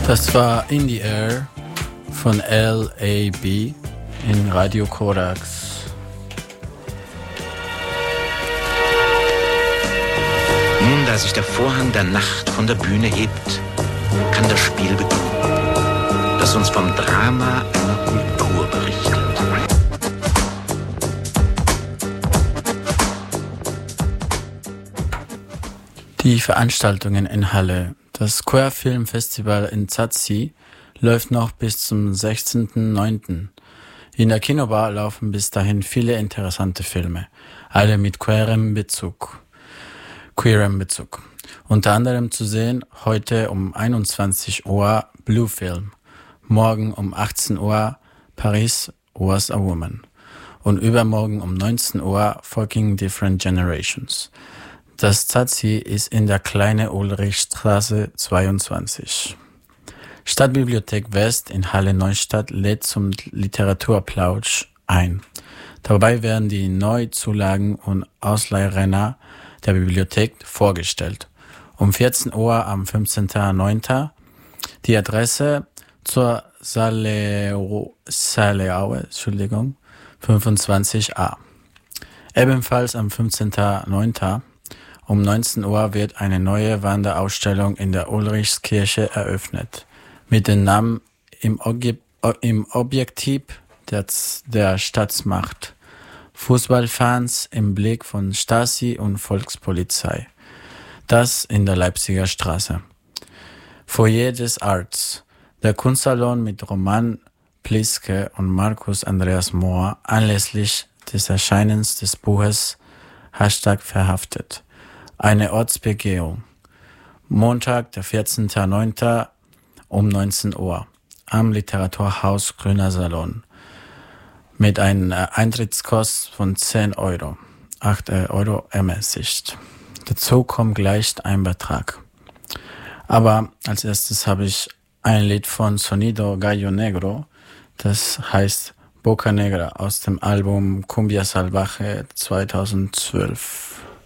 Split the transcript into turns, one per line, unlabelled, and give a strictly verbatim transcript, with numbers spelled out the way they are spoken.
Das war In the Air von L A B in Radio Korax.
Nun, da sich der Vorhang der Nacht von der Bühne hebt, kann das Spiel beginnen, das uns vom Drama einer Kultur berichtet.
Die Veranstaltungen in Halle. Das Queer Film Festival in Zazi läuft noch bis zum sechzehnten neunten In der Kinobar laufen bis dahin viele interessante Filme, alle mit queerem Bezug. Queerem Bezug. Unter anderem zu sehen heute um einundzwanzig Uhr Blue Film, morgen um achtzehn Uhr Paris Was a Woman und übermorgen um neunzehn Uhr Fucking Different Generations. Das Zazi ist in der Kleine Ulrichstraße zweiundzwanzig. Stadtbibliothek West in Halle-Neustadt lädt zum Literaturplausch ein. Dabei werden die Neuzulagen und Ausleihrenner der Bibliothek vorgestellt. Um vierzehn Uhr am fünfzehnten neunten Die Adresse zur Saleaue, Saleaue Entschuldigung, fünfundzwanzig a. Ebenfalls am fünfzehnten neunten um neunzehn Uhr wird eine neue Wanderausstellung in der Ulrichskirche eröffnet. Mit dem Namen Im, Obje- im Objektiv der, der Staatsmacht. Fußballfans im Blick von Stasi und Volkspolizei. Das in der Leipziger Straße. Foyer des Arts. Der Kunstsalon mit Roman Pliske und Markus Andreas Mohr anlässlich des Erscheinens des Buches Hashtag verhaftet. Eine Ortsbegehung. Montag, der vierzehnten neunten um neunzehn Uhr am Literaturhaus Grüner Salon mit einer Eintrittskost von zehn Euro. acht Euro ermäßigt. Dazu kommt gleich ein Betrag. Aber als erstes habe ich ein Lied von Sonido Gallo Negro, das heißt Boca Negra aus dem Album Cumbia Salvaje zweitausendzwölf.